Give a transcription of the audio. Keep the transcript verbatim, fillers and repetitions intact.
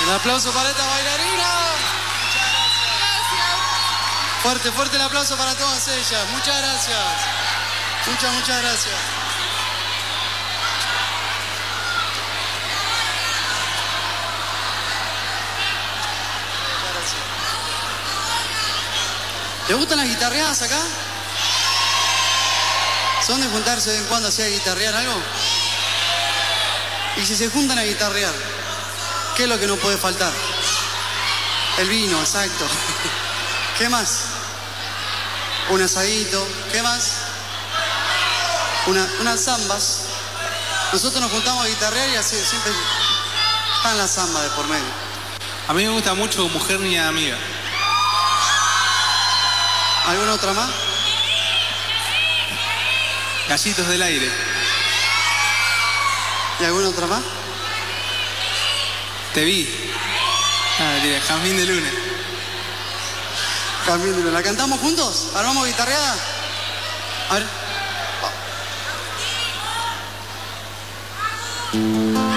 Un aplauso para esta bailarina. Muchas gracias. Fuerte, fuerte el aplauso para todas ellas. Muchas gracias. Muchas, muchas gracias. ¿Les gustan las guitarreadas acá? ¿Son de juntarse de vez en cuando así a guitarrear algo? Y si se juntan a guitarrear, ¿qué es lo que no puede faltar? El vino, exacto. ¿Qué más? Un asadito. ¿Qué más? Una, unas zambas. Nosotros nos juntamos a guitarrear y así siempre están las zambas de por medio. A mí me gusta mucho Mujer Niña Amiga. ¿Alguna otra más? Gallitos del Aire. ¿Y alguna otra más? Te vi. Ah, tira, Jazmín de Luna. Jazmín de Luna. ¿La cantamos juntos? ¿Armamos guitarreada? A ver.